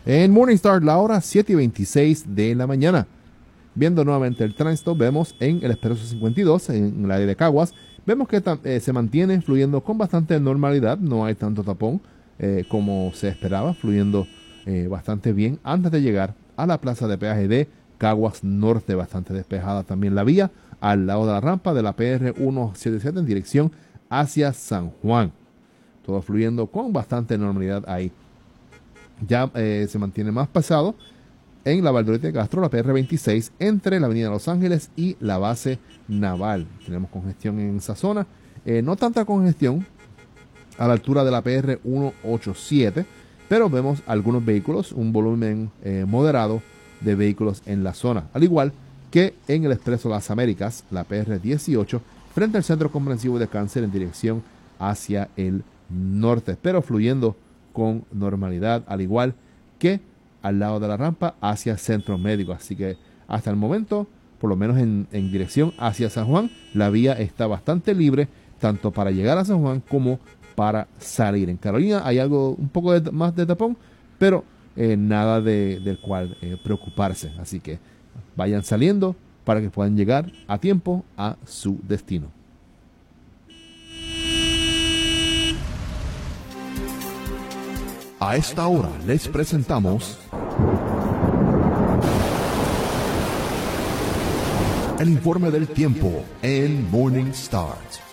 En Morningstar, la hora 7:26 de la mañana. Viendo nuevamente el tránsito, vemos en el Expreso 52, en la área de Caguas, vemos que se mantiene fluyendo con bastante normalidad, no hay tanto tapón como se esperaba, fluyendo bastante bien antes de llegar a la plaza de peaje de Caguas Norte, bastante despejada también la vía, al lado de la rampa de la PR 177 en dirección hacia San Juan. Todo fluyendo con bastante normalidad ahí. Ya se mantiene más pasado en la Valdoriotti de Castro, la PR 26, entre la avenida Los Ángeles y la base naval. Tenemos congestión en esa zona. No tanta congestión a la altura de la PR 187, pero vemos algunos vehículos, un volumen moderado de vehículos en la zona. Al igual que en el Expreso Las Américas, la PR 18, frente al Centro Comprensivo de Cáncer en dirección hacia el norte, pero fluyendo con normalidad, al igual que al lado de la rampa hacia Centro Médico. Así que hasta el momento, por lo menos en dirección hacia San Juan, la vía está bastante libre, tanto para llegar a San Juan como para salir. En Carolina hay algo un poco más de tapón, pero nada del cual preocuparse. Así que vayan saliendo para que puedan llegar a tiempo a su destino. A esta hora les presentamos el informe del tiempo en Morning Start.